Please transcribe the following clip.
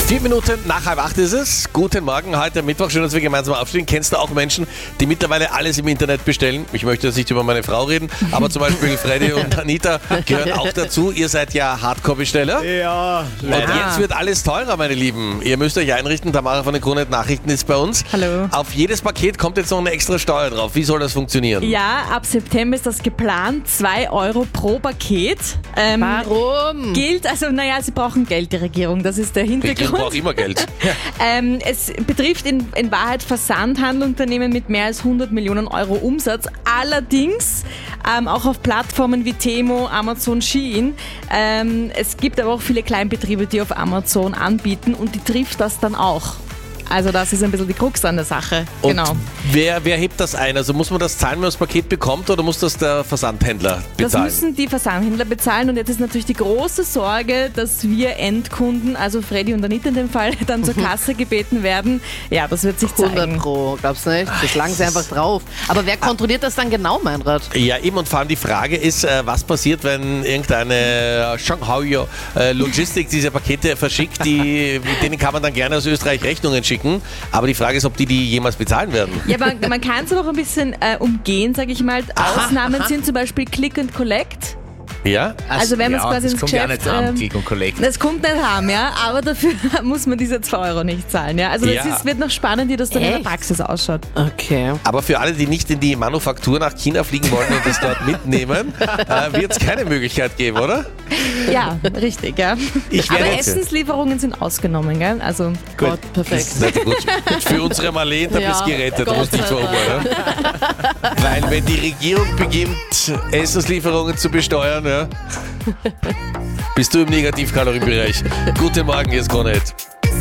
4 Minuten nach 7:30 ist es. Guten Morgen, heute Mittwoch. Schön, dass wir gemeinsam aufstehen. Kennst du auch Menschen, die mittlerweile alles im Internet bestellen? Ich möchte jetzt nicht über meine Frau reden, aber zum Beispiel Freddy und Anita gehören auch dazu. Ihr seid ja Hardcore-Besteller. Ja. Und jetzt wird alles teurer, meine Lieben. Ihr müsst euch einrichten. Tamara von den Kronet Nachrichten ist bei uns. Hallo. Auf jedes Paket kommt jetzt noch eine extra Steuer drauf. Wie soll das funktionieren? Ja, ab September ist das geplant. 2 Euro pro Paket. Warum? Gilt, also sie brauchen Geld, die Regierung. Das ist der Ich Hintergrund. brauche immer Geld. Es betrifft in Wahrheit Versandhandelunternehmen mit mehr als 100 Millionen Euro Umsatz. Allerdings auch auf Plattformen wie Temo, Amazon, Shein. Es gibt aber auch viele Kleinbetriebe, die auf Amazon anbieten und die trifft das dann auch. Also das ist ein bisschen die Krux an der Sache. Und Genau. wer hebt das ein? Also muss man das zahlen, wenn man das Paket bekommt, oder muss das der Versandhändler Das bezahlen? müssen die Versandhändler bezahlen und jetzt ist natürlich die große Sorge, dass wir Endkunden, also Freddy und Anita in dem Fall, dann zur Kasse gebeten werden. Ja, das wird sich 100 zeigen. Pro, glaubst du nicht? Das schlagen sie einfach drauf. Aber wer kontrolliert das dann genau, Meinrad? Ja, eben, und vor allem die Frage ist, was passiert, wenn irgendeine Shanghai Logistik diese Pakete verschickt, mit denen kann man dann gerne aus Österreich Rechnungen schicken, aber die Frage ist, ob die jemals bezahlen werden. Ja, man kann es aber auch ein bisschen umgehen, sage ich mal. Ausnahmen sind zum Beispiel Click and Collect. Ja? Also wenn man es quasi das ins kommt Geschäft... ja nicht haben, Click und Collect. Das kommt nicht haben, ja, aber dafür muss man diese 2 Euro nicht zahlen. Ja. Also Ja. wird noch spannend, wie das dann in der Echt? Praxis ausschaut. Okay. Aber für alle, die nicht in die Manufaktur nach China fliegen wollen und das dort mitnehmen, wird es keine Möglichkeit geben, oder? Ja, richtig, ja. Ich Aber werde jetzt- Essenslieferungen sind ausgenommen, gell? Also Gott, perfekt. Na gut, für unsere Marlene, da Ja, bist du gerettet, du Gott musst nicht sei verhungern. Ja? Weil wenn die Regierung beginnt, Essenslieferungen zu besteuern, ja, bist du im Negativkalorienbereich. Guten Morgen, hier ist Kronet.